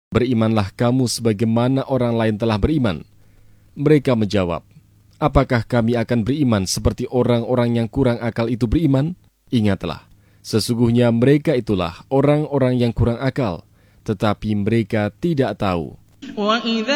berimanlah kamu sebagaimana orang lain telah beriman. Mereka menjawab, apakah kami akan beriman seperti orang-orang yang kurang akal itu beriman? Ingatlah, sesungguhnya mereka itulah orang-orang yang kurang akal, tetapi mereka tidak tahu. وَإِذَا